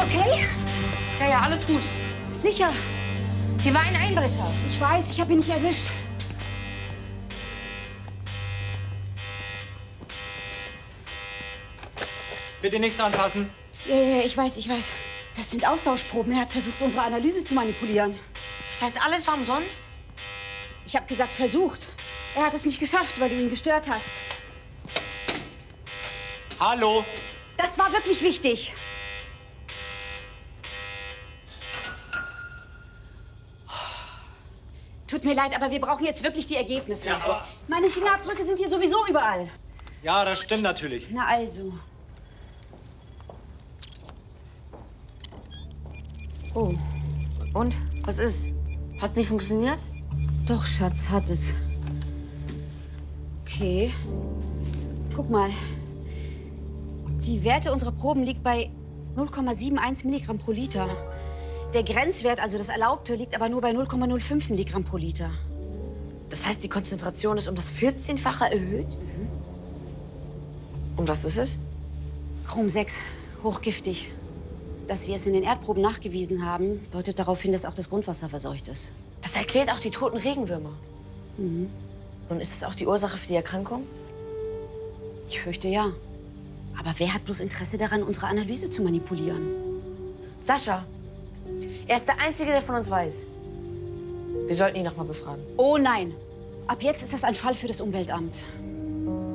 okay? Ja, alles gut. Sicher. Hier war ein Einbrecher. Ich weiß, ich habe ihn nicht erwischt. Bitte nichts anfassen. Ja, ich weiß. Das sind Austauschproben. Er hat versucht, unsere Analyse zu manipulieren. Das heißt, alles war umsonst? Ich habe gesagt, versucht. Er hat es nicht geschafft, weil du ihn gestört hast. Hallo? Das war wirklich wichtig. Tut mir leid, aber wir brauchen jetzt wirklich die Ergebnisse. Ja, aber... Meine Fingerabdrücke sind hier sowieso überall. Ja, das stimmt natürlich. Na also. Oh. Und? Was ist? Hat's nicht funktioniert? Doch, Schatz, hat es. Okay. Guck mal. Die Werte unserer Proben liegt bei 0,71 Milligramm pro Liter. Der Grenzwert, also das Erlaubte, liegt aber nur bei 0,05 Milligramm pro Liter. Das heißt, die Konzentration ist um das 14-fache erhöht? Mhm. Und was ist es? Chrom 6, hochgiftig. Dass wir es in den Erdproben nachgewiesen haben, deutet darauf hin, dass auch das Grundwasser verseucht ist. Das erklärt auch die toten Regenwürmer. Mhm. Und ist es auch die Ursache für die Erkrankung? Ich fürchte ja. Aber wer hat bloß Interesse daran, unsere Analyse zu manipulieren? Sascha. Er ist der Einzige, der von uns weiß. Wir sollten ihn noch mal befragen. Oh nein. Ab jetzt ist das ein Fall für das Umweltamt.